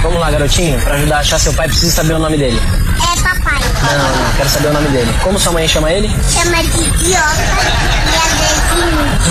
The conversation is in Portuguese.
Vamos lá, garotinho. Pra ajudar a achar seu pai, precisa saber o nome dele. É papai. Não, quero saber o nome dele. Como sua mãe chama ele? Chama de idiota e a